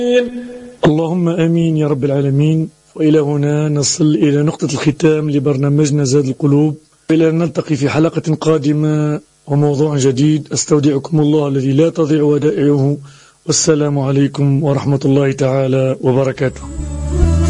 اللهم آمين يا رب العالمين. وإلى هنا نصل إلى نقطة الختام لبرنامجنا زاد القلوب، إلى أن نلتقي في حلقة قادمة وموضوع جديد. أستودعكم الله الذي لا تضيع ودائعه، والسلام عليكم ورحمة الله تعالى وبركاته.